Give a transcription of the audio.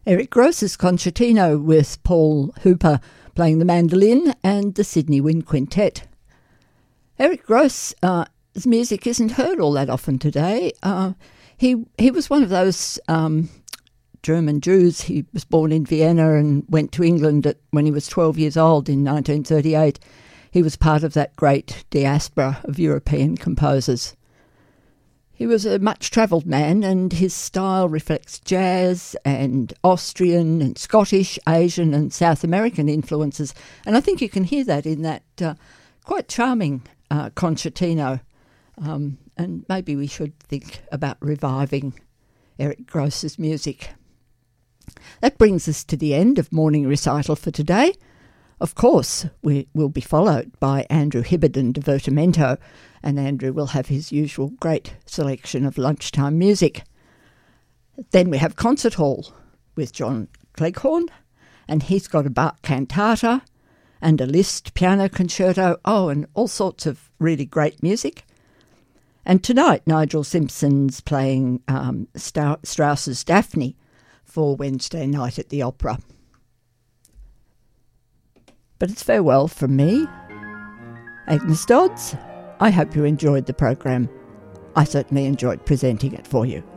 Eric Gross's Concertino with Paul Hooper playing the mandolin and the Sydney Wind Quintet. Eric Gross, his music isn't heard all that often today. He was one of those German Jews. He was born in Vienna and went to England when he was 12 years old in 1938. He was part of that great diaspora of European composers. He was a much-travelled man, and his style reflects jazz and Austrian and Scottish, Asian and South American influences. And I think you can hear that in that quite charming concertino. And maybe we should think about reviving Eric Gross's music. That brings us to the end of Morning Recital for today. Of course, we will be followed by Andrew Hibbard and Divertimento, and Andrew will have his usual great selection of lunchtime music. Then we have Concert Hall with John Cleghorn, and he's got a Bach cantata and a Liszt piano concerto, and all sorts of really great music. And tonight, Nigel Simpson's playing Strauss's Daphne for Wednesday night at the Opera. But it's farewell from me, Agnes Dodds. I hope you enjoyed the program. I certainly enjoyed presenting it for you.